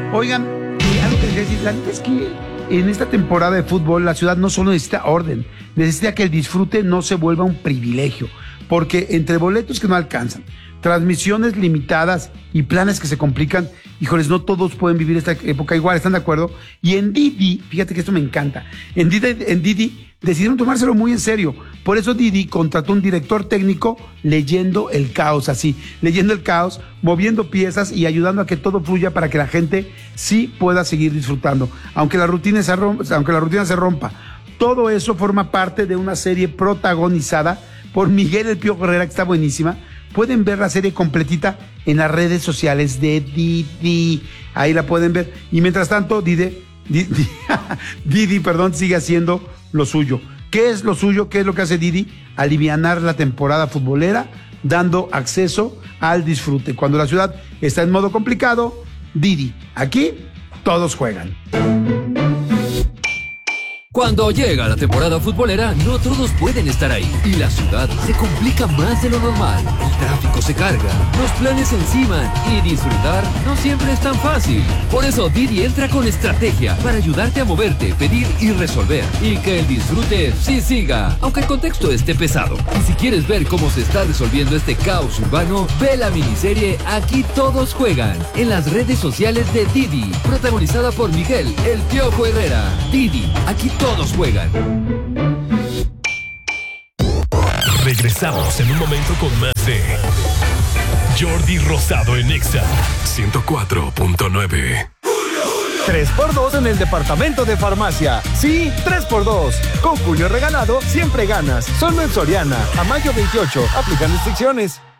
Oigan, algo que les decir, la neta es que en esta temporada de fútbol la ciudad no solo necesita orden, necesita que el disfrute no se vuelva un privilegio, porque entre boletos que no alcanzan, transmisiones limitadas y planes que se complican, híjoles, no todos pueden vivir esta época igual, ¿están de acuerdo? Y en Didi, fíjate que esto me encanta, en Didi decidieron tomárselo muy en serio. Por eso Didi contrató un director técnico leyendo el caos, moviendo piezas y ayudando a que todo fluya para que la gente sí pueda seguir disfrutando, aunque la rutina se rompa. Todo eso forma parte de una serie protagonizada por Miguel El Piojo Herrera, que está buenísima. Pueden ver la serie completita en las redes sociales de Didi. Ahí la pueden ver. Y mientras tanto, Didi, sigue haciendo lo suyo. ¿Qué es lo suyo? ¿Qué es lo que hace Didi? Alivianar la temporada futbolera, dando acceso al disfrute. Cuando la ciudad está en modo complicado, Didi. Aquí todos juegan. Cuando llega la temporada futbolera, no todos pueden estar ahí y la ciudad se complica más de lo normal. El tráfico se carga, los planes se enciman y disfrutar no siempre es tan fácil. Por eso Didi entra con estrategia para ayudarte a moverte, pedir y resolver, y que el disfrute sí siga, aunque el contexto esté pesado. Y si quieres ver cómo se está resolviendo este caos urbano, ve la miniserie Aquí Todos Juegan en las redes sociales de Didi, protagonizada por Miguel El Piojo Herrera. Didi, aquí todos juegan. Regresamos en un momento con más de Jordi Rosado en Exa 104.9. 3x2 en el departamento de farmacia. Sí, 3x2. Con Julio Regalado siempre ganas. Solo en Soriana. A mayo 28. Aplican restricciones.